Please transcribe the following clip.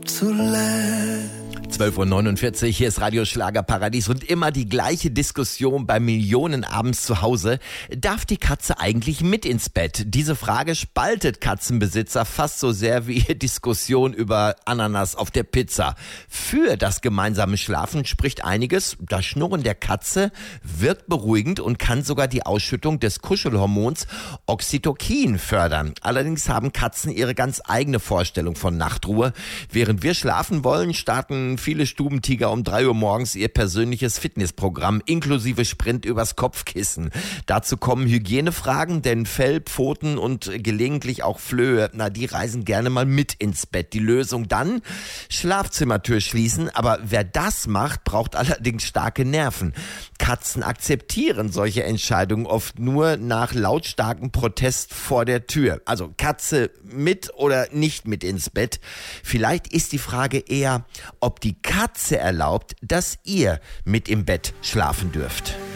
12:49 Uhr, hier ist Radio Schlagerparadies und immer die gleiche Diskussion bei Millionen abends zu Hause. Darf die Katze eigentlich mit ins Bett? Diese Frage spaltet Katzenbesitzer fast so sehr wie Diskussion über Ananas auf der Pizza. Für das gemeinsame Schlafen spricht einiges. Das Schnurren der Katze wirkt beruhigend und kann sogar die Ausschüttung des Kuschelhormons Oxytocin fördern. Allerdings haben Katzen ihre ganz eigene Vorstellung von Nachtruhe. Während wir schlafen wollen, starten viele Stubentiger um 3 Uhr morgens ihr persönliches Fitnessprogramm inklusive Sprint übers Kopfkissen. Dazu kommen Hygienefragen, denn Fell, Pfoten und gelegentlich auch Flöhe, die reisen gerne mal mit ins Bett. Die Lösung dann? Schlafzimmertür schließen, aber wer das macht, braucht allerdings starke Nerven. Katzen akzeptieren solche Entscheidungen oft nur nach lautstarkem Protest vor der Tür. Also Katze mit oder nicht mit ins Bett. Vielleicht ist die Frage eher, ob die Katze erlaubt, dass ihr mit im Bett schlafen dürft.